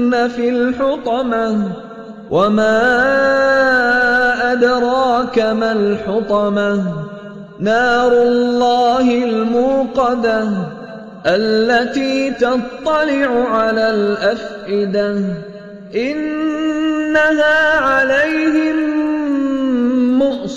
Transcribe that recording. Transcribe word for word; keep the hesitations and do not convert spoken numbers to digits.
ليسطون في الحطمة وما أدراك ما الحطمة نار الله الموقدة التي تطلع على الأفئدة إنها عليهم